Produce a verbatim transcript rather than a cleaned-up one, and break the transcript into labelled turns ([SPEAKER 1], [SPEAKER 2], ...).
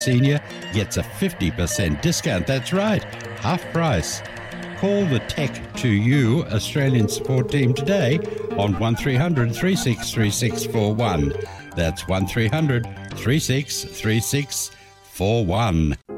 [SPEAKER 1] Senior gets a fifty percent discount. That's right, half price. Call the Tech to You Australian support team today on one three hundred, three six three six four one. That's one three hundred, three six three six four one.